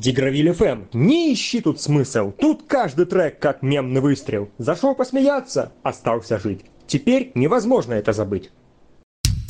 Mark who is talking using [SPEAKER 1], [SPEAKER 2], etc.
[SPEAKER 1] Дигравиль ФМ. Не ищи тут смысл. Тут каждый трек как мемный выстрел. Зашел посмеяться, остался жить. Теперь невозможно это забыть.